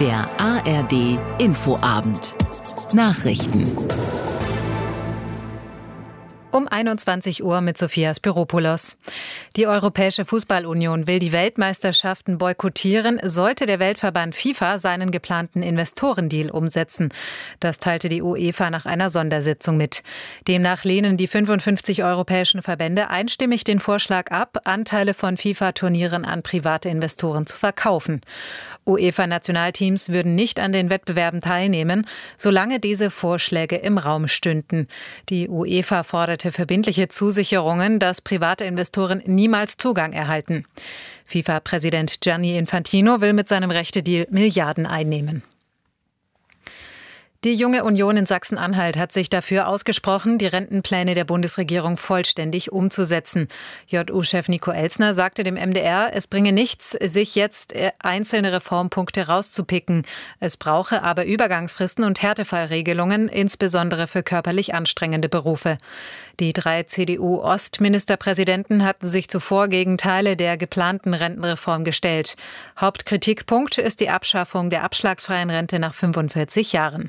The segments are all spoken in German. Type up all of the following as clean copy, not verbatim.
Der ARD Infoabend. Nachrichten. Um 21 Uhr mit Sophia Spiropoulos. Die Europäische Fußballunion will die Weltmeisterschaften boykottieren, sollte der Weltverband FIFA seinen geplanten Investorendeal umsetzen. Das teilte die UEFA nach einer Sondersitzung mit. Demnach lehnen die 55 europäischen Verbände einstimmig den Vorschlag ab, Anteile von FIFA-Turnieren an private Investoren zu verkaufen. UEFA-Nationalteams würden nicht an den Wettbewerben teilnehmen, solange diese Vorschläge im Raum stünden. Die UEFA forderte verbindliche Zusicherungen, dass private Investoren niemals Zugang erhalten. FIFA-Präsident Gianni Infantino will mit seinem Rechtedeal Milliarden einnehmen. Die Junge Union in Sachsen-Anhalt hat sich dafür ausgesprochen, die Rentenpläne der Bundesregierung vollständig umzusetzen. JU-Chef Nico Elsner sagte dem MDR, es bringe nichts, sich jetzt einzelne Reformpunkte rauszupicken. Es brauche aber Übergangsfristen und Härtefallregelungen, insbesondere für körperlich anstrengende Berufe. Die 3 CDU-Ostministerpräsidenten hatten sich zuvor gegen Teile der geplanten Rentenreform gestellt. Hauptkritikpunkt ist die Abschaffung der abschlagsfreien Rente nach 45 Jahren.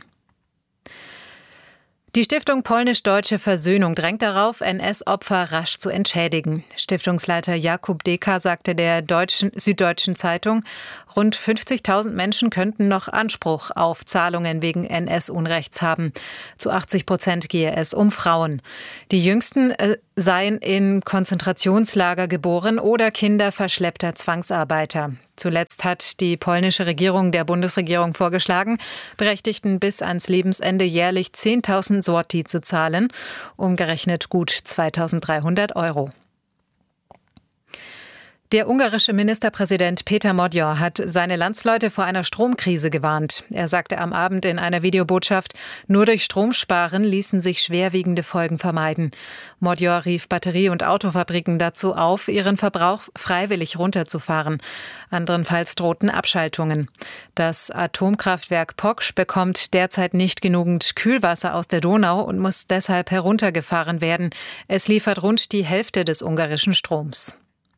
Die Stiftung Polnisch-Deutsche Versöhnung drängt darauf, NS-Opfer rasch zu entschädigen. Stiftungsleiter Jakub Deka sagte der Süddeutschen Zeitung, rund 50.000 Menschen könnten noch Anspruch auf Zahlungen wegen NS-Unrechts haben. Zu 80% gehe es um Frauen. Die Jüngsten seien in Konzentrationslager geboren oder Kinder verschleppter Zwangsarbeiter. Zuletzt hat die polnische Regierung der Bundesregierung vorgeschlagen, Berechtigten bis ans Lebensende jährlich 10.000 Zloty zu zahlen, umgerechnet gut 2.300 €. Der ungarische Ministerpräsident Péter Modor hat seine Landsleute vor einer Stromkrise gewarnt. Er sagte am Abend in einer Videobotschaft, nur durch Stromsparen ließen sich schwerwiegende Folgen vermeiden. Modor rief Batterie- und Autofabriken dazu auf, ihren Verbrauch freiwillig runterzufahren. Anderenfalls drohten Abschaltungen. Das Atomkraftwerk Poksch bekommt derzeit nicht genügend Kühlwasser aus der Donau und muss deshalb heruntergefahren werden. Es liefert rund die Hälfte des ungarischen Stroms.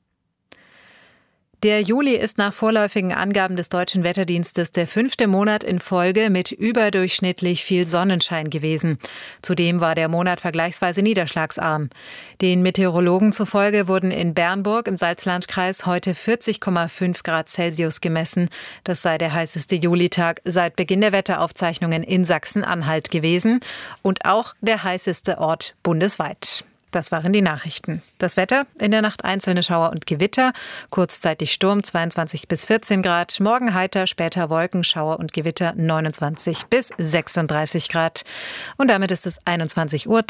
Der Juli ist nach vorläufigen Angaben des Deutschen Wetterdienstes der 5. Monat in Folge mit überdurchschnittlich viel Sonnenschein gewesen. Zudem war der Monat vergleichsweise niederschlagsarm. Den Meteorologen zufolge wurden in Bernburg im Salzlandkreis heute 40,5 Grad Celsius gemessen. Das sei der heißeste Julitag seit Beginn der Wetteraufzeichnungen in Sachsen-Anhalt gewesen und auch der heißeste Ort bundesweit. Das waren die Nachrichten. Das Wetter, in der Nacht einzelne Schauer und Gewitter, kurzzeitig Sturm 22 bis 14 Grad, morgen heiter, später Wolken, Schauer und Gewitter 29 bis 36 Grad. Und damit ist es 21:03 Uhr.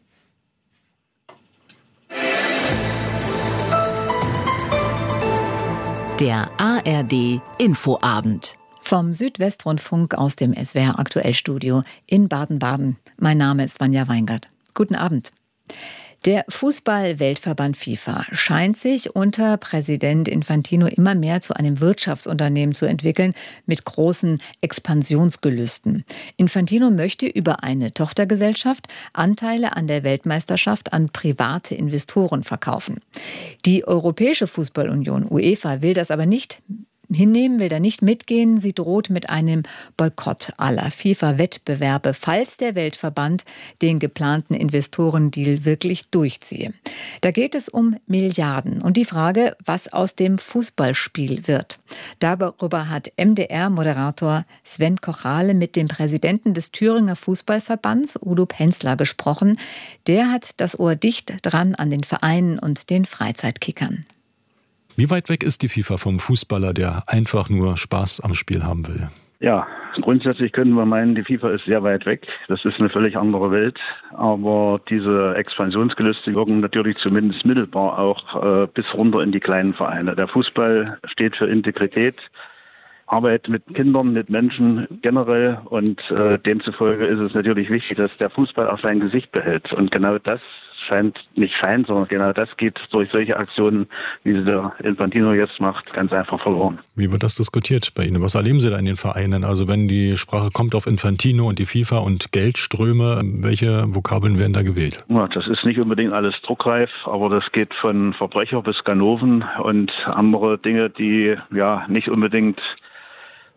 Der ARD Infoabend. Vom Südwestrundfunk aus dem SWR Aktuellstudio in Baden-Baden. Mein Name ist Vanja Weingart. Guten Abend. Der Fußball-Weltverband FIFA scheint sich unter Präsident Infantino immer mehr zu einem Wirtschaftsunternehmen zu entwickeln mit großen Expansionsgelüsten. Infantino möchte über eine Tochtergesellschaft Anteile an der Weltmeisterschaft an private Investoren verkaufen. Die Europäische Fußballunion UEFA will das aber nicht hinnehmen, will da nicht mitgehen. Sie droht mit einem Boykott aller FIFA-Wettbewerbe, falls der Weltverband den geplanten Investorendeal wirklich durchziehe. Da geht es um Milliarden und die Frage, was aus dem Fußballspiel wird. Darüber hat MDR-Moderator Sven Kochale mit dem Präsidenten des Thüringer Fußballverbands, Udo Penzler, gesprochen. Der hat das Ohr dicht dran an den Vereinen und den Freizeitkickern. Wie weit weg ist die FIFA vom Fußballer, der einfach nur Spaß am Spiel haben will? Ja, grundsätzlich können wir meinen, die FIFA ist sehr weit weg. Das ist eine völlig andere Welt. Aber diese Expansionsgelüste wirken natürlich zumindest mittelbar auch bis runter in die kleinen Vereine. Der Fußball steht für Integrität, Arbeit mit Kindern, mit Menschen generell. Und demzufolge ist es natürlich wichtig, dass der Fußball auch sein Gesicht behält. Und genau das sondern genau das geht durch solche Aktionen, wie sie der Infantino jetzt macht, ganz einfach verloren. Wie wird das diskutiert bei Ihnen? Was erleben Sie da in den Vereinen? Also wenn die Sprache kommt auf Infantino und die FIFA und Geldströme, welche Vokabeln werden da gewählt? Ja, das ist nicht unbedingt alles druckreif, aber das geht von Verbrecher bis Ganoven und andere Dinge, die ja nicht unbedingt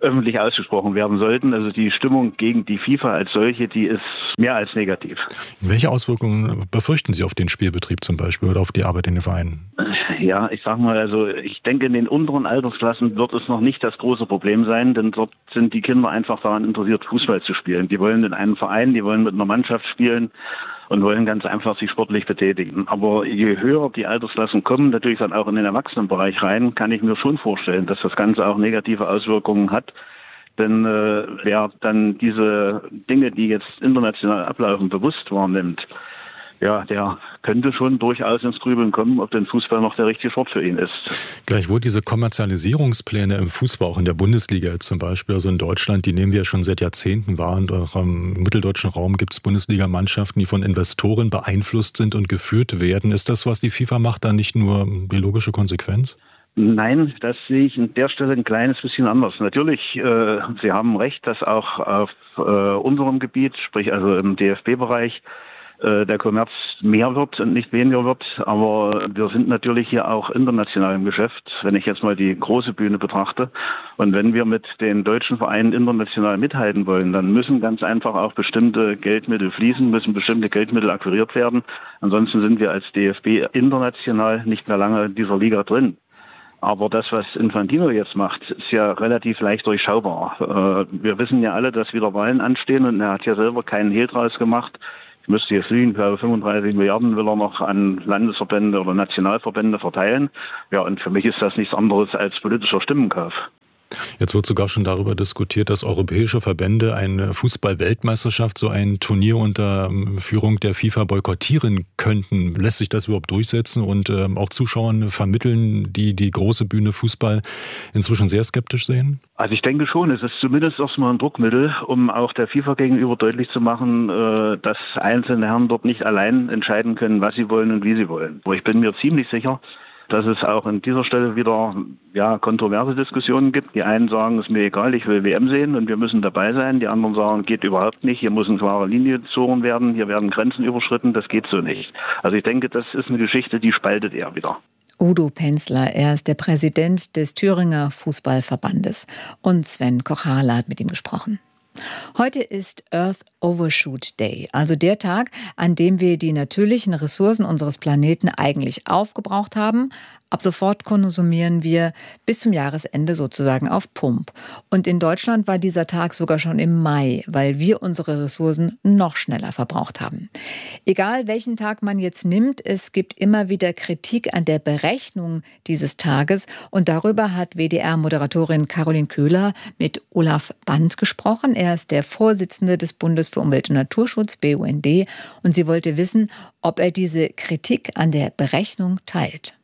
öffentlich ausgesprochen werden sollten. Also die Stimmung gegen die FIFA als solche, die ist mehr als negativ. Welche Auswirkungen befürchten Sie auf den Spielbetrieb zum Beispiel oder auf die Arbeit in den Vereinen? Ja, ich sag mal, also ich denke, in den unteren Altersklassen wird es noch nicht das große Problem sein, denn dort sind die Kinder einfach daran interessiert, Fußball zu spielen. Die wollen in einem Verein, die wollen mit einer Mannschaft spielen und wollen ganz einfach sich sportlich betätigen. Aber je höher die Altersklassen kommen, natürlich dann auch in den Erwachsenenbereich rein, kann ich mir schon vorstellen, dass das Ganze auch negative Auswirkungen hat. Denn wer dann diese Dinge, die jetzt international ablaufen, bewusst wahrnimmt, ja, der könnte schon durchaus ins Grübeln kommen, ob denn Fußball noch der richtige Sport für ihn ist. Gleichwohl diese Kommerzialisierungspläne im Fußball, auch in der Bundesliga jetzt zum Beispiel, also in Deutschland, die nehmen wir ja schon seit Jahrzehnten wahr. Und auch im mitteldeutschen Raum gibt es Bundesligamannschaften, die von Investoren beeinflusst sind und geführt werden. Ist das, was die FIFA macht, dann nicht nur die logische Konsequenz? Nein, das sehe ich an der Stelle ein kleines bisschen anders. Natürlich, Sie haben recht, dass auch auf unserem Gebiet, sprich also im DFB-Bereich, der Kommerz mehr wird und nicht weniger wird. Aber wir sind natürlich hier auch international im Geschäft, wenn ich jetzt mal die große Bühne betrachte. Und wenn wir mit den deutschen Vereinen international mithalten wollen, dann müssen ganz einfach auch bestimmte Geldmittel fließen, müssen bestimmte Geldmittel akquiriert werden. Ansonsten sind wir als DFB international nicht mehr lange in dieser Liga drin. Aber das, was Infantino jetzt macht, ist ja relativ leicht durchschaubar. Wir wissen ja alle, dass wieder Wahlen anstehen und er hat ja selber keinen Hehl draus gemacht. Ich müsste jetzt lügen, ich glaube 35 Milliarden will er noch an Landesverbände oder Nationalverbände verteilen. Ja, und für mich ist das nichts anderes als politischer Stimmenkauf. Jetzt wird sogar schon darüber diskutiert, dass europäische Verbände eine Fußball-Weltmeisterschaft, so ein Turnier unter Führung der FIFA boykottieren könnten. Lässt sich das überhaupt durchsetzen und auch Zuschauern vermitteln, die die große Bühne Fußball inzwischen sehr skeptisch sehen? Also ich denke schon, es ist zumindest erstmal ein Druckmittel, um auch der FIFA gegenüber deutlich zu machen, dass einzelne Herren dort nicht allein entscheiden können, was sie wollen und wie sie wollen. Aber ich bin mir ziemlich sicher, dass es auch an dieser Stelle wieder kontroverse Diskussionen gibt. Die einen sagen, es ist mir egal, ich will WM sehen und wir müssen dabei sein. Die anderen sagen, geht überhaupt nicht, hier muss eine klare Linie gezogen werden, hier werden Grenzen überschritten, das geht so nicht. Also ich denke, das ist eine Geschichte, die spaltet eher wieder. Udo Penzler, er ist der Präsident des Thüringer Fußballverbandes. Und Sven Kochale hat mit ihm gesprochen. Heute ist Earth Overshoot Day, also der Tag, an dem wir die natürlichen Ressourcen unseres Planeten eigentlich aufgebraucht haben. Ab sofort konsumieren wir bis zum Jahresende sozusagen auf Pump. Und in Deutschland war dieser Tag sogar schon im Mai, weil wir unsere Ressourcen noch schneller verbraucht haben. Egal welchen Tag man jetzt nimmt, es gibt immer wieder Kritik an der Berechnung dieses Tages. Und darüber hat WDR-Moderatorin Caroline Köhler mit Olaf Band gesprochen. Er ist der Vorsitzende des Bundes für Umwelt und Naturschutz, BUND. Und sie wollte wissen, ob er diese Kritik an der Berechnung teilt.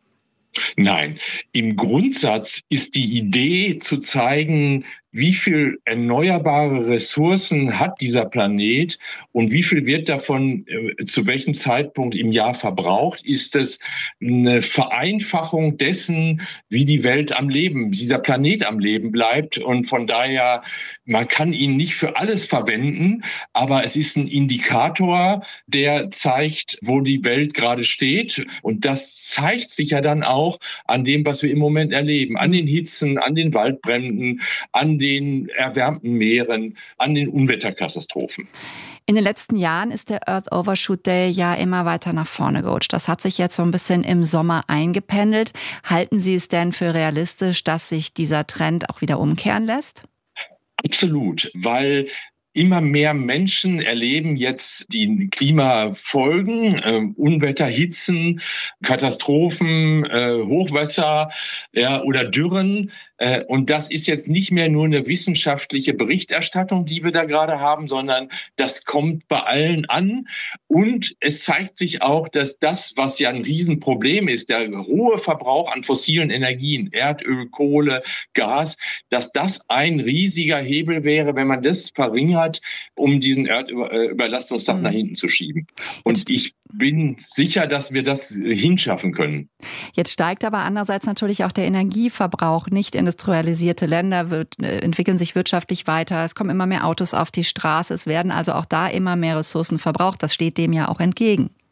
Nein, im Grundsatz ist die Idee zu zeigen, wie viel erneuerbare Ressourcen hat dieser Planet und wie viel wird davon zu welchem Zeitpunkt im Jahr verbraucht, ist es eine Vereinfachung dessen, wie die Welt am Leben, dieser Planet am Leben bleibt. Und von daher, man kann ihn nicht für alles verwenden, aber es ist ein Indikator, der zeigt, wo die Welt gerade steht. Und das zeigt sich ja dann auch an dem, was wir im Moment erleben, an den Hitzen, an den Waldbränden, an den erwärmten Meeren, an den Unwetterkatastrophen. In den letzten Jahren ist der Earth Overshoot Day ja immer weiter nach vorne gerutscht. Das hat sich jetzt so ein bisschen im Sommer eingependelt. Halten Sie es denn für realistisch, dass sich dieser Trend auch wieder umkehren lässt? Absolut, weil immer mehr Menschen erleben jetzt die Klimafolgen, Unwetter, Hitzen, Katastrophen, Hochwasser oder Dürren. Und das ist jetzt nicht mehr nur eine wissenschaftliche Berichterstattung, die wir da gerade haben, sondern das kommt bei allen an. Und es zeigt sich auch, dass das, was ja ein Riesenproblem ist, der hohe Verbrauch an fossilen Energien, Erdöl, Kohle, Gas, dass das ein riesiger Hebel wäre, wenn man das verringert, um diesen Erdüberlastungstag nach hinten zu schieben. Und ich bin sicher, dass wir das hinschaffen können. Jetzt steigt aber andererseits natürlich auch der Energieverbrauch. Nicht industrialisierte Länder entwickeln sich wirtschaftlich weiter. Es kommen immer mehr Autos auf die Straße. Es werden also auch da immer mehr Ressourcen verbraucht. Das steht dem ja auch entgegen.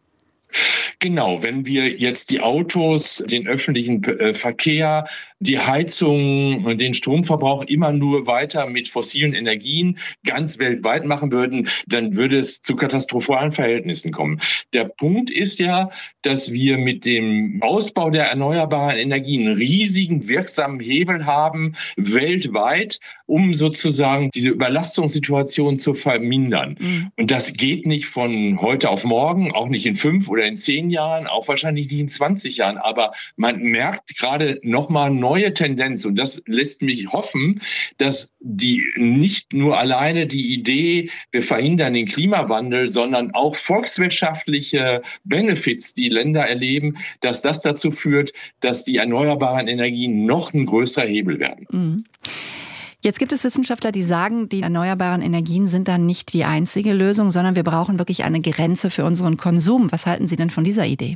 Genau, wenn wir jetzt die Autos, den öffentlichen Verkehr, die Heizung und den Stromverbrauch immer nur weiter mit fossilen Energien ganz weltweit machen würden, dann würde es zu katastrophalen Verhältnissen kommen. Der Punkt ist ja, dass wir mit dem Ausbau der erneuerbaren Energien einen riesigen wirksamen Hebel haben, weltweit, um sozusagen diese Überlastungssituation zu vermindern. Und das geht nicht von heute auf morgen, auch nicht in 5 oder in 10 Jahren, auch wahrscheinlich nicht in 20 Jahren. Aber man merkt gerade nochmal neue Tendenz. Und das lässt mich hoffen, dass die nicht nur alleine die Idee, wir verhindern den Klimawandel, sondern auch volkswirtschaftliche Benefits, die Länder erleben, dass das dazu führt, dass die erneuerbaren Energien noch ein größerer Hebel werden. Mhm. Jetzt gibt es Wissenschaftler, die sagen, die erneuerbaren Energien sind dann nicht die einzige Lösung, sondern wir brauchen wirklich eine Grenze für unseren Konsum. Was halten Sie denn von dieser Idee?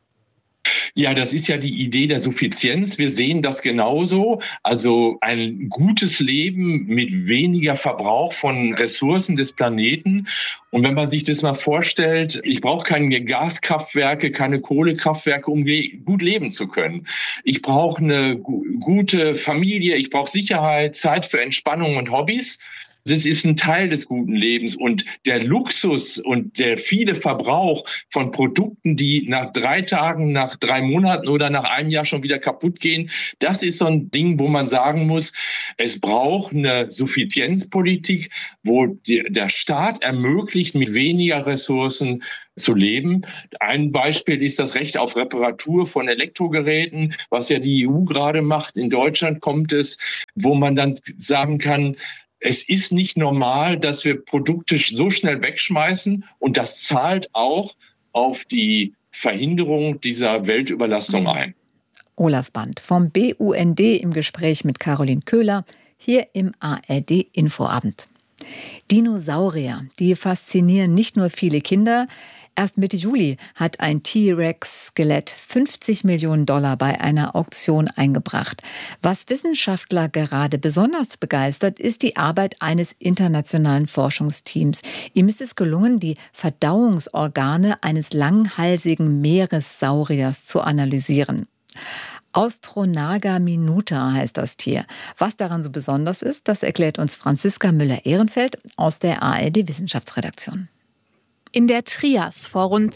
Ja, das ist ja die Idee der Suffizienz. Wir sehen das genauso. Also ein gutes Leben mit weniger Verbrauch von Ressourcen des Planeten. Und wenn man sich das mal vorstellt, ich brauche keine Gaskraftwerke, keine Kohlekraftwerke, um gut leben zu können. Ich brauche eine gute Familie, ich brauche Sicherheit, Zeit für Entspannung und Hobbys. Das ist ein Teil des guten Lebens. Und der Luxus und der viele Verbrauch von Produkten, die nach 3 Tagen, nach 3 Monaten oder nach einem Jahr schon wieder kaputt gehen, das ist so ein Ding, wo man sagen muss, es braucht eine Suffizienzpolitik, wo der Staat ermöglicht, mit weniger Ressourcen zu leben. Ein Beispiel ist das Recht auf Reparatur von Elektrogeräten, was ja die EU gerade macht. In Deutschland kommt es, wo man dann sagen kann, es ist nicht normal, dass wir Produkte so schnell wegschmeißen, und das zahlt auch auf die Verhinderung dieser Weltüberlastung ein. Olaf Band vom BUND im Gespräch mit Caroline Köhler hier im ARD Infoabend. Dinosaurier, die faszinieren nicht nur viele Kinder. Erst Mitte Juli hat ein T-Rex-Skelett $50 Millionen bei einer Auktion eingebracht. Was Wissenschaftler gerade besonders begeistert, ist die Arbeit eines internationalen Forschungsteams. Ihm ist es gelungen, die Verdauungsorgane eines langhalsigen Meeressauriers zu analysieren. Austronaga minuta heißt das Tier. Was daran so besonders ist, das erklärt uns Franziska Müller-Ehrenfeld aus der ARD-Wissenschaftsredaktion. In der Trias vor rund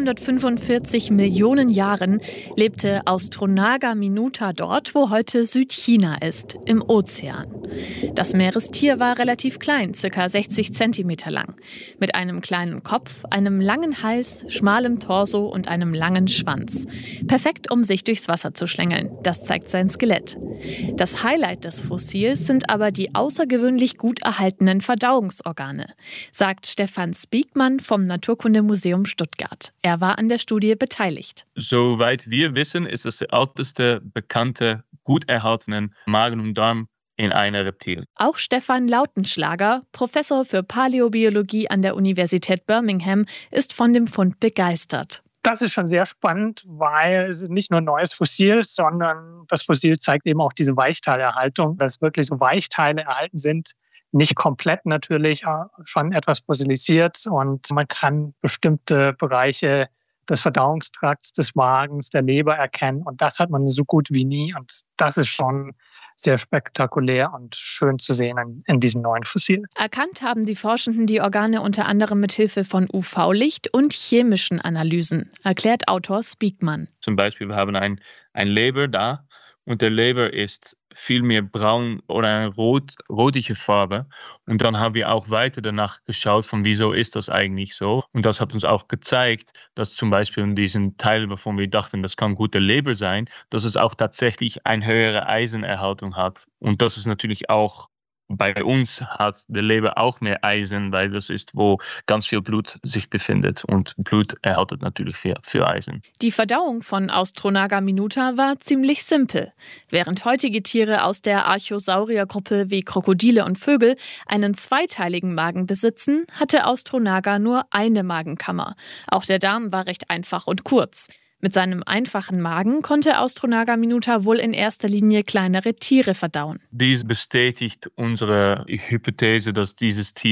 245 Millionen Jahren lebte Austronaga minuta dort, wo heute Südchina ist, im Ozean. Das Meerestier war relativ klein, ca. 60 Zentimeter lang, mit einem kleinen Kopf, einem langen Hals, schmalem Torso und einem langen Schwanz. Perfekt, um sich durchs Wasser zu schlängeln. Das zeigt sein Skelett. Das Highlight des Fossils sind aber die außergewöhnlich gut erhaltenen Verdauungsorgane, sagt Stefan Spiegmann vom Naturkundemuseum Stuttgart. Er war an der Studie beteiligt. Soweit wir wissen, ist es der älteste bekannte, gut erhaltene Magen und Darm in einer Reptil. Auch Stefan Lautenschlager, Professor für Paläobiologie an der Universität Birmingham, ist von dem Fund begeistert. Das ist schon sehr spannend, weil es ist nicht nur ein neues Fossil, sondern das Fossil zeigt eben auch diese Weichteilerhaltung, dass wirklich so Weichteile erhalten sind. Nicht komplett natürlich, schon etwas fossilisiert, und man kann bestimmte Bereiche des Verdauungstrakts, des Magens, der Leber erkennen, und das hat man so gut wie nie, und das ist schon sehr spektakulär und schön zu sehen in diesem neuen Fossil. Erkannt haben die Forschenden die Organe unter anderem mit Hilfe von UV-Licht und chemischen Analysen, erklärt Autor Spiegmann. Zum Beispiel, wir haben ein Leber da, und der Leber ist viel mehr braun oder eine rotliche Farbe. Und dann haben wir auch weiter danach geschaut, von wieso ist das eigentlich so. Und das hat uns auch gezeigt, dass zum Beispiel in diesen Teil, wovon wir dachten, das kann gute Leber sein, dass es auch tatsächlich eine höhere Eisenerhaltung hat. Und das ist natürlich auch, bei uns hat der Leber auch mehr Eisen, weil das ist, wo ganz viel Blut sich befindet. Und Blut erhaltet natürlich für Eisen. Die Verdauung von Austronaga minuta war ziemlich simpel. Während heutige Tiere aus der Archosauriergruppe wie Krokodile und Vögel einen zweiteiligen Magen besitzen, hatte Austronaga nur eine Magenkammer. Auch der Darm war recht einfach und kurz. Mit seinem einfachen Magen konnte Austronaga minuta wohl in erster Linie kleinere Tiere verdauen. Dies bestätigt unsere Hypothese, dass dieses Tier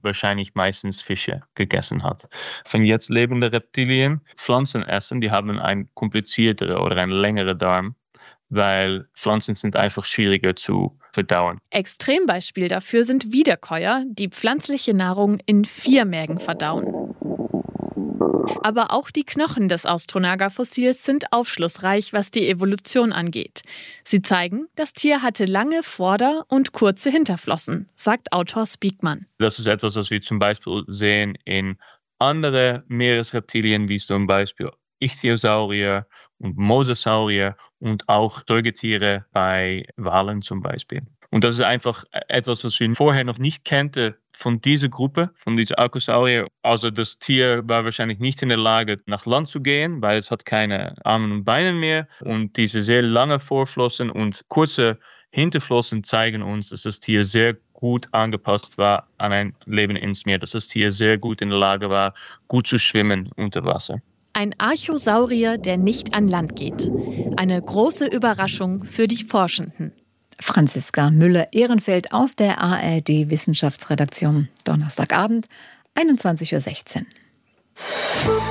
wahrscheinlich meistens Fische gegessen hat. Von jetzt lebende Reptilien Pflanzen essen, die haben einen komplizierteren oder einen längeren Darm, weil Pflanzen sind einfach schwieriger zu verdauen. Extrembeispiel dafür sind Wiederkäuer, die pflanzliche Nahrung in 4 Mägen verdauen. Aber auch die Knochen des Austronaga-Fossils sind aufschlussreich, was die Evolution angeht. Sie zeigen, das Tier hatte lange Vorder- und kurze Hinterflossen, sagt Autor Spiegmann. Das ist etwas, was wir zum Beispiel sehen in anderen Meeresreptilien, wie zum Beispiel Ichthyosaurier und Mosasaurier und auch Säugetiere bei Walen zum Beispiel. Und das ist einfach etwas, was wir vorher noch nicht kannten von dieser Gruppe, von diesen Archosaurier. Also das Tier war wahrscheinlich nicht in der Lage, nach Land zu gehen, weil es hat keine Arme und Beine mehr. Und diese sehr langen Vorflossen und kurze Hinterflossen zeigen uns, dass das Tier sehr gut angepasst war an ein Leben ins Meer, dass das Tier sehr gut in der Lage war, gut zu schwimmen unter Wasser. Ein Archosaurier, der nicht an Land geht. Eine große Überraschung für die Forschenden. Franziska Müller-Ehrenfeld aus der ARD-Wissenschaftsredaktion. Donnerstagabend, 21:16 Uhr.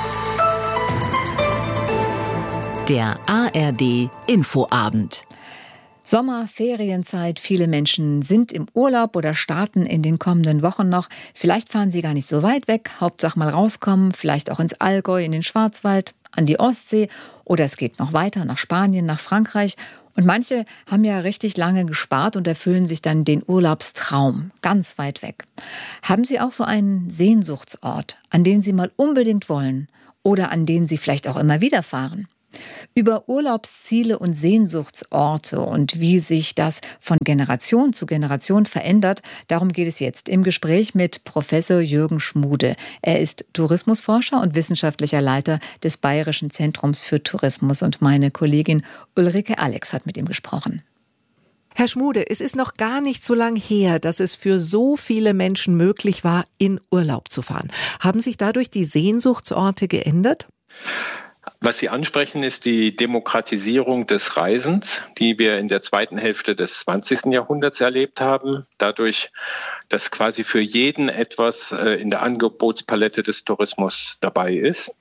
Der ARD-Infoabend. Sommer, Ferienzeit, viele Menschen sind im Urlaub oder starten in den kommenden Wochen noch. Vielleicht fahren sie gar nicht so weit weg, Hauptsache mal rauskommen, vielleicht auch ins Allgäu, in den Schwarzwald, an die Ostsee oder es geht noch weiter nach Spanien, nach Frankreich. Und manche haben ja richtig lange gespart und erfüllen sich dann den Urlaubstraum, ganz weit weg. Haben Sie auch so einen Sehnsuchtsort, an den Sie mal unbedingt wollen oder an den Sie vielleicht auch immer wieder fahren? Über Urlaubsziele und Sehnsuchtsorte und wie sich das von Generation zu Generation verändert, darum geht es jetzt im Gespräch mit Professor Jürgen Schmude. Er ist Tourismusforscher und wissenschaftlicher Leiter des Bayerischen Zentrums für Tourismus. Und meine Kollegin Ulrike Alex hat mit ihm gesprochen. Herr Schmude, es ist noch gar nicht so lang her, dass es für so viele Menschen möglich war, in Urlaub zu fahren. Haben sich dadurch die Sehnsuchtsorte geändert? Was Sie ansprechen, ist die Demokratisierung des Reisens, die wir in der zweiten Hälfte des 20. Jahrhunderts erlebt haben. Dadurch, dass quasi für jeden etwas in der Angebotspalette des Tourismus dabei ist.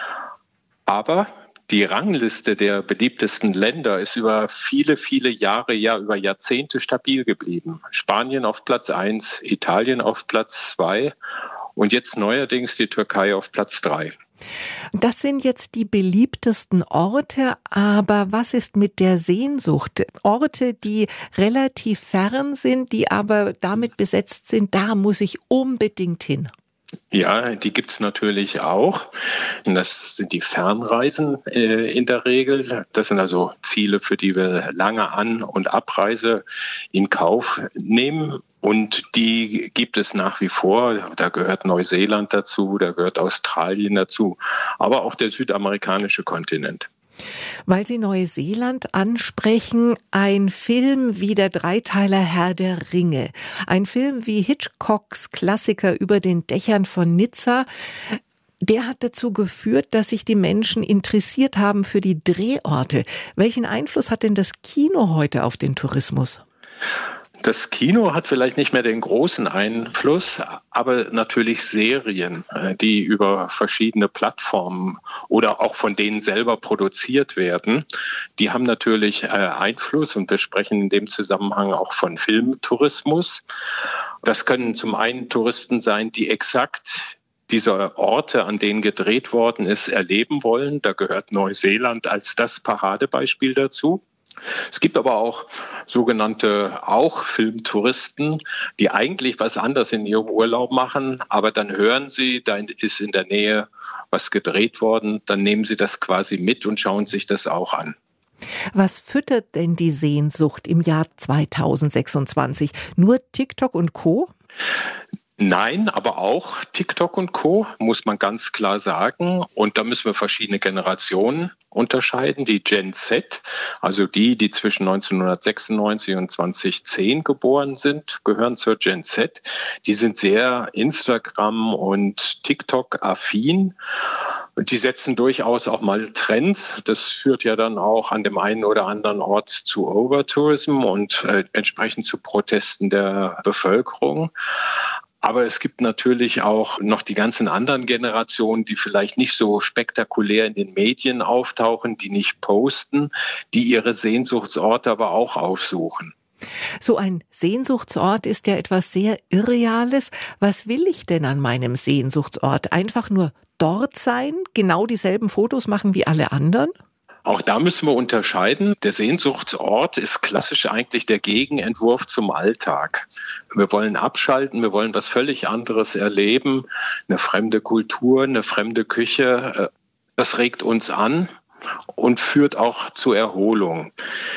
Aber die Rangliste der beliebtesten Länder ist über viele, viele Jahre, ja über Jahrzehnte stabil geblieben. Spanien auf Platz 1, Italien auf Platz 2 und jetzt neuerdings die Türkei auf Platz 3. Das sind jetzt die beliebtesten Orte, aber was ist mit der Sehnsucht? Orte, die relativ fern sind, die aber damit besetzt sind, da muss ich unbedingt hin. Ja, die gibt es natürlich auch. Das sind die Fernreisen in der Regel. Das sind also Ziele, für die wir lange An- und Abreise in Kauf nehmen. Und die gibt es nach wie vor. Da gehört Neuseeland dazu, da gehört Australien dazu, aber auch der südamerikanische Kontinent. Weil Sie Neuseeland ansprechen, ein Film wie der Dreiteiler Herr der Ringe, ein Film wie Hitchcocks Klassiker über den Dächern von Nizza, der hat dazu geführt, dass sich die Menschen interessiert haben für die Drehorte. Welchen Einfluss hat denn das Kino heute auf den Tourismus? Das Kino hat vielleicht nicht mehr den großen Einfluss, aber natürlich Serien, die über verschiedene Plattformen oder auch von denen selber produziert werden, die haben natürlich Einfluss und wir sprechen in dem Zusammenhang auch von Filmtourismus. Das können zum einen Touristen sein, die exakt diese Orte, an denen gedreht worden ist, erleben wollen. Da gehört Neuseeland als das Paradebeispiel dazu. Es gibt aber auch sogenannte Filmtouristen, die eigentlich was anderes in ihrem Urlaub machen, aber dann hören sie, da ist in der Nähe was gedreht worden, dann nehmen sie das quasi mit und schauen sich das auch an. Was füttert denn die Sehnsucht im Jahr 2026? Nur TikTok und Co.? Nein, aber auch TikTok und Co., muss man ganz klar sagen. Und da müssen wir verschiedene Generationen unterscheiden. Die Gen Z, also die zwischen 1996 und 2010 geboren sind, gehören zur Gen Z. Die sind sehr Instagram- und TikTok-affin. Die setzen durchaus auch mal Trends. Das führt ja dann auch an dem einen oder anderen Ort zu Overtourism und entsprechend zu Protesten der Bevölkerung. Aber es gibt natürlich auch noch die ganzen anderen Generationen, die vielleicht nicht so spektakulär in den Medien auftauchen, die nicht posten, die ihre Sehnsuchtsorte aber auch aufsuchen. So ein Sehnsuchtsort ist ja etwas sehr Irreales. Was will ich denn an meinem Sehnsuchtsort? Einfach nur dort sein, genau dieselben Fotos machen wie alle anderen? Auch da müssen wir unterscheiden. Der Sehnsuchtsort ist klassisch eigentlich der Gegenentwurf zum Alltag. Wir wollen abschalten, wir wollen was völlig anderes erleben, eine fremde Kultur, eine fremde Küche. Das regt uns an und führt auch zur Erholung.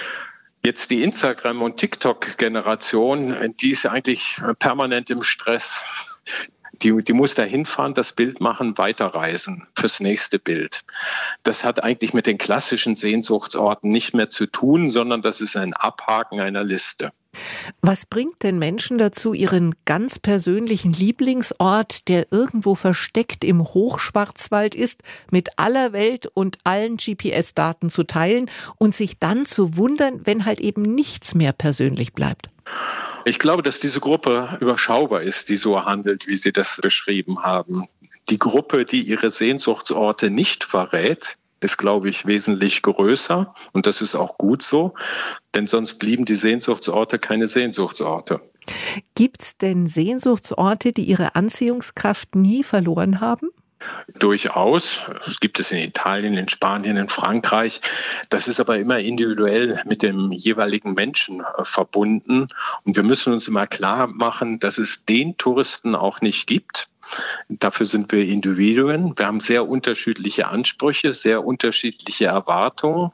Jetzt die Instagram- und TikTok-Generation, die ist eigentlich permanent im Stress. Die muss da hinfahren, das Bild machen, weiterreisen fürs nächste Bild. Das hat eigentlich mit den klassischen Sehnsuchtsorten nicht mehr zu tun, sondern das ist ein Abhaken einer Liste. Was bringt denn Menschen dazu, ihren ganz persönlichen Lieblingsort, der irgendwo versteckt im Hochschwarzwald ist, mit aller Welt und allen GPS-Daten zu teilen und sich dann zu wundern, wenn halt eben nichts mehr persönlich bleibt? Ich glaube, dass diese Gruppe überschaubar ist, die so handelt, wie Sie das beschrieben haben. Die Gruppe, die ihre Sehnsuchtsorte nicht verrät, ist, glaube ich, wesentlich größer. Und das ist auch gut so, denn sonst blieben die Sehnsuchtsorte keine Sehnsuchtsorte. Gibt es denn Sehnsuchtsorte, die ihre Anziehungskraft nie verloren haben? Durchaus. Das gibt es in Italien, in Spanien, in Frankreich. Das ist aber immer individuell mit dem jeweiligen Menschen verbunden. Und wir müssen uns immer klar machen, dass es den Touristen auch nicht gibt. Dafür sind wir Individuen. Wir haben sehr unterschiedliche Ansprüche, sehr unterschiedliche Erwartungen.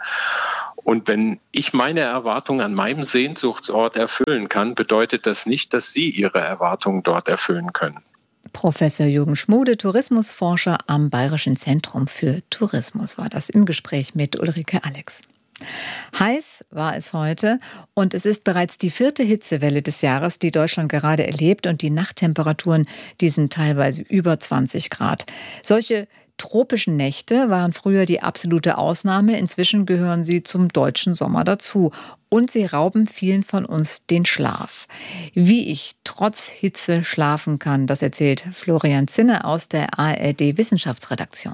Und wenn ich meine Erwartungen an meinem Sehnsuchtsort erfüllen kann, bedeutet das nicht, dass Sie Ihre Erwartungen dort erfüllen können. Professor Jürgen Schmude, Tourismusforscher am Bayerischen Zentrum für Tourismus, war das im Gespräch mit Ulrike Alex. Heiß war es heute und es ist bereits die 4. Hitzewelle des Jahres, die Deutschland gerade erlebt, und die Nachttemperaturen, die sind teilweise über 20 Grad. Solche tropischen Nächte waren früher die absolute Ausnahme. Inzwischen gehören sie zum deutschen Sommer dazu. Und sie rauben vielen von uns den Schlaf. Wie ich trotz Hitze schlafen kann, das erzählt Florian Zinne aus der ARD-Wissenschaftsredaktion.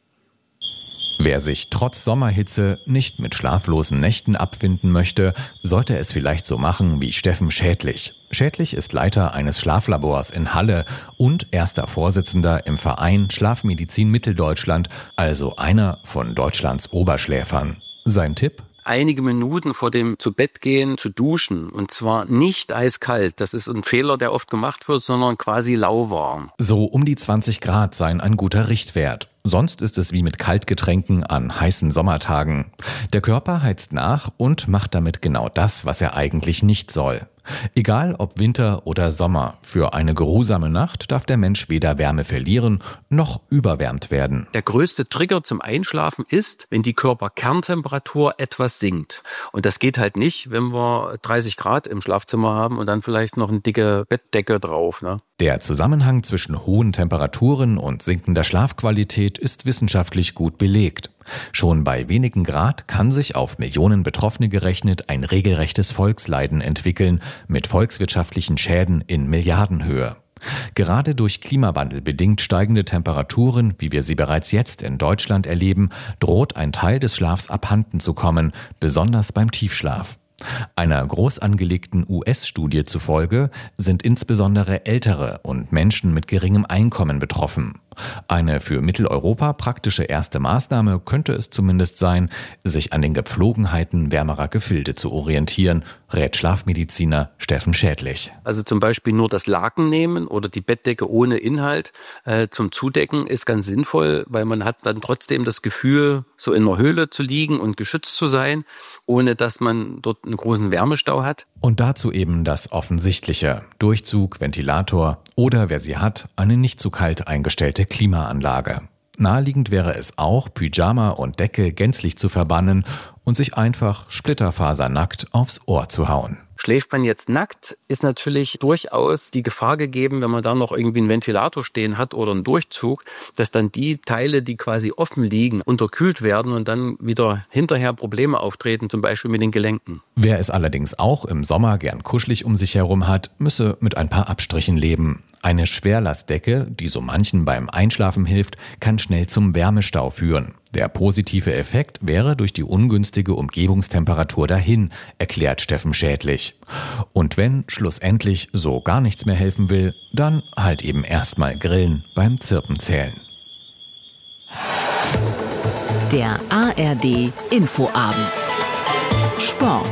Wer sich trotz Sommerhitze nicht mit schlaflosen Nächten abfinden möchte, sollte es vielleicht so machen wie Steffen Schädlich. Schädlich ist Leiter eines Schlaflabors in Halle und erster Vorsitzender im Verein Schlafmedizin Mitteldeutschland, also einer von Deutschlands Oberschläfern. Sein Tipp? Einige Minuten vor dem Zubettgehen zu duschen. Und zwar nicht eiskalt. Das ist ein Fehler, der oft gemacht wird, sondern quasi lauwarm. So um die 20 Grad seien ein guter Richtwert. Sonst ist es wie mit Kaltgetränken an heißen Sommertagen. Der Körper heizt nach und macht damit genau das, was er eigentlich nicht soll. Egal ob Winter oder Sommer, für eine geruhsame Nacht darf der Mensch weder Wärme verlieren noch überwärmt werden. Der größte Trigger zum Einschlafen ist, wenn die Körperkerntemperatur etwas sinkt. Und das geht halt nicht, wenn wir 30 Grad im Schlafzimmer haben und dann vielleicht noch eine dicke Bettdecke drauf, ne? Der Zusammenhang zwischen hohen Temperaturen und sinkender Schlafqualität ist wissenschaftlich gut belegt. Schon bei wenigen Grad kann sich auf Millionen Betroffene gerechnet ein regelrechtes Volksleiden entwickeln, mit volkswirtschaftlichen Schäden in Milliardenhöhe. Gerade durch Klimawandel bedingt steigende Temperaturen, wie wir sie bereits jetzt in Deutschland erleben, droht ein Teil des Schlafs abhanden zu kommen, besonders beim Tiefschlaf. Einer groß angelegten US-Studie zufolge sind insbesondere Ältere und Menschen mit geringem Einkommen betroffen. Eine für Mitteleuropa praktische erste Maßnahme könnte es zumindest sein, sich an den Gepflogenheiten wärmerer Gefilde zu orientieren, rät Schlafmediziner Steffen Schädlich. Also zum Beispiel nur das Laken nehmen oder die Bettdecke ohne Inhalt zum Zudecken ist ganz sinnvoll, weil man hat dann trotzdem das Gefühl, so in einer Höhle zu liegen und geschützt zu sein, ohne dass man dort einen großen Wärmestau hat. Und dazu eben das Offensichtliche: Durchzug, Ventilator oder, wer sie hat, eine nicht zu kalt eingestellte Klimaanlage. Naheliegend wäre es auch, Pyjama und Decke gänzlich zu verbannen und sich einfach splitterfasernackt aufs Ohr zu hauen. Schläft man jetzt nackt, ist natürlich durchaus die Gefahr gegeben, wenn man da noch irgendwie einen Ventilator stehen hat oder einen Durchzug, dass dann die Teile, die quasi offen liegen, unterkühlt werden und dann wieder hinterher Probleme auftreten, zum Beispiel mit den Gelenken. Wer es allerdings auch im Sommer gern kuschelig um sich herum hat, müsse mit ein paar Abstrichen leben. Eine Schwerlastdecke, die so manchen beim Einschlafen hilft, kann schnell zum Wärmestau führen. Der positive Effekt wäre durch die ungünstige Umgebungstemperatur dahin, erklärt Steffen Schädlich. Und wenn schlussendlich so gar nichts mehr helfen will, dann halt eben erstmal grillen beim Zirpenzählen. Der ARD Infoabend. Sport.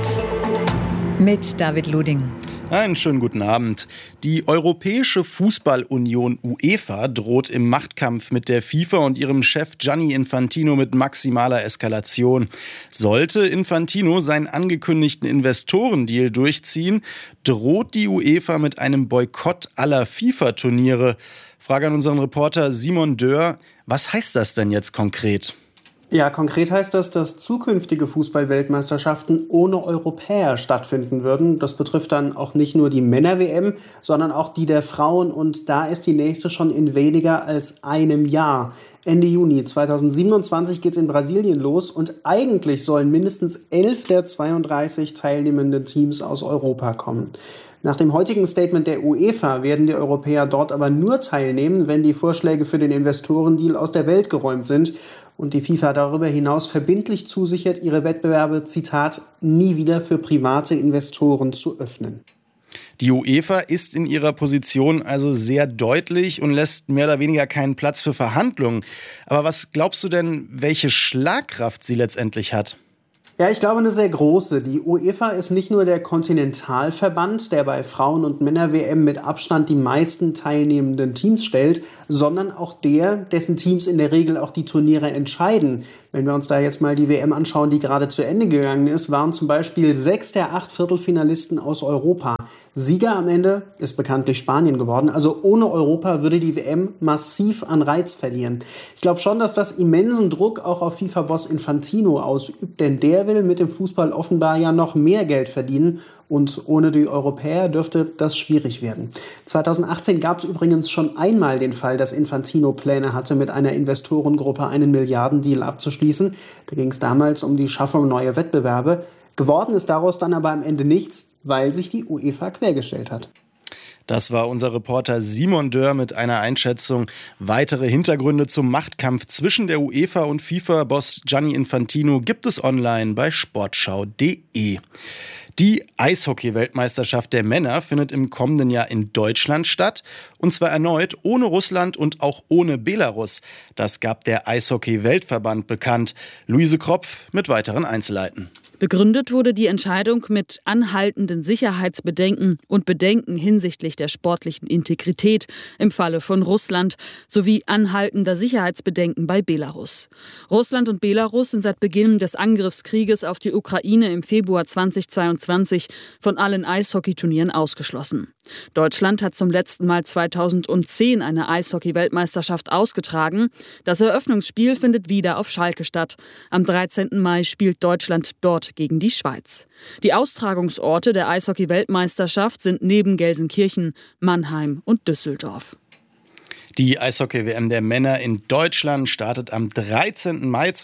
Mit David Luding. Einen schönen guten Abend. Die Europäische Fußballunion UEFA droht im Machtkampf mit der FIFA und ihrem Chef Gianni Infantino mit maximaler Eskalation. Sollte Infantino seinen angekündigten Investorendeal durchziehen, droht die UEFA mit einem Boykott aller FIFA-Turniere. Frage an unseren Reporter Simon Dörr. Was heißt das denn jetzt konkret? Ja, konkret heißt das, dass zukünftige Fußball-Weltmeisterschaften ohne Europäer stattfinden würden. Das betrifft dann auch nicht nur die Männer-WM, sondern auch die der Frauen. Und da ist die nächste schon in weniger als einem Jahr. Ende Juni 2027 geht's in Brasilien los und eigentlich sollen mindestens 11 der 32 teilnehmenden Teams aus Europa kommen. Nach dem heutigen Statement der UEFA werden die Europäer dort aber nur teilnehmen, wenn die Vorschläge für den Investorendeal aus der Welt geräumt sind und die FIFA darüber hinaus verbindlich zusichert, ihre Wettbewerbe, Zitat, nie wieder für private Investoren zu öffnen. Die UEFA ist in ihrer Position also sehr deutlich und lässt mehr oder weniger keinen Platz für Verhandlungen. Aber was glaubst du denn, welche Schlagkraft sie letztendlich hat? Ja, ich glaube, eine sehr große. Die UEFA ist nicht nur der Kontinentalverband, der bei Frauen- und Männer-WM mit Abstand die meisten teilnehmenden Teams stellt, sondern auch der, dessen Teams in der Regel auch die Turniere entscheiden. Wenn wir uns da jetzt mal die WM anschauen, die gerade zu Ende gegangen ist, waren zum Beispiel 6 der 8 Viertelfinalisten aus Europa. Sieger am Ende ist bekanntlich Spanien geworden. Also ohne Europa würde die WM massiv an Reiz verlieren. Ich glaube schon, dass das immensen Druck auch auf FIFA-Boss Infantino ausübt, denn der will mit dem Fußball offenbar ja noch mehr Geld verdienen und ohne die Europäer dürfte das schwierig werden. 2018 gab es übrigens schon einmal den Fall, dass Infantino Pläne hatte, mit einer Investorengruppe einen Milliardendeal abzuschließen. Da ging es damals um die Schaffung neuer Wettbewerbe. Geworden ist daraus dann aber am Ende nichts, weil sich die UEFA quergestellt hat. Das war unser Reporter Simon Dörr mit einer Einschätzung. Weitere Hintergründe zum Machtkampf zwischen der UEFA und FIFA-Boss Gianni Infantino gibt es online bei sportschau.de. Die Eishockey-Weltmeisterschaft der Männer findet im kommenden Jahr in Deutschland statt. Und zwar erneut ohne Russland und auch ohne Belarus. Das gab der Eishockey-Weltverband bekannt. Luise Kropf mit weiteren Einzelheiten. Begründet wurde die Entscheidung mit anhaltenden Sicherheitsbedenken und Bedenken hinsichtlich der sportlichen Integrität im Falle von Russland sowie anhaltender Sicherheitsbedenken bei Belarus. Russland und Belarus sind seit Beginn des Angriffskrieges auf die Ukraine im Februar 2022 von allen Eishockeyturnieren ausgeschlossen. Deutschland hat zum letzten Mal 2010 eine Eishockey-Weltmeisterschaft ausgetragen. Das Eröffnungsspiel findet wieder auf Schalke statt. Am 13. Mai spielt Deutschland dort gegen die Schweiz. Die Austragungsorte der Eishockey-Weltmeisterschaft sind neben Gelsenkirchen, Mannheim und Düsseldorf. Die Eishockey-WM der Männer in Deutschland startet am 13. Mai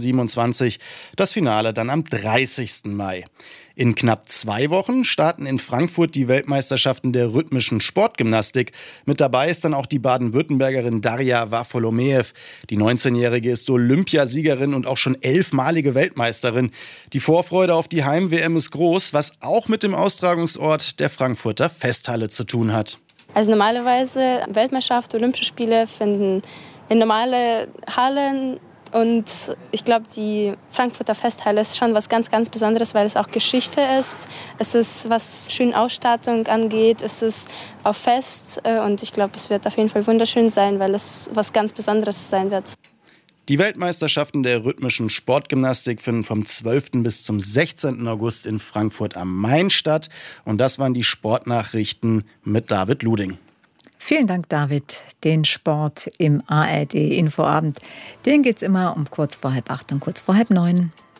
2027, das Finale dann am 30. Mai. In knapp 2 Wochen starten in Frankfurt die Weltmeisterschaften der rhythmischen Sportgymnastik. Mit dabei ist dann auch die Baden-Württembergerin Darja Wafolomejew. Die 19-Jährige ist Olympiasiegerin und auch schon 11-malige Weltmeisterin. Die Vorfreude auf die Heim-WM ist groß, was auch mit dem Austragungsort der Frankfurter Festhalle zu tun hat. Also normalerweise Weltmeisterschaft, Olympische Spiele finden in normale Hallen und ich glaube, die Frankfurter Festhalle ist schon was ganz, ganz Besonderes, weil es auch Geschichte ist. Es ist, was schöne Ausstattung angeht, es ist auch fest und ich glaube, es wird auf jeden Fall wunderschön sein, weil es was ganz Besonderes sein wird. Die Weltmeisterschaften der rhythmischen Sportgymnastik finden vom 12. bis zum 16. August in Frankfurt am Main statt. Und das waren die Sportnachrichten mit David Luding. Vielen Dank, David. Den Sport im ARD Infoabend, den geht's immer um kurz vor 7:30 und kurz vor 8:30.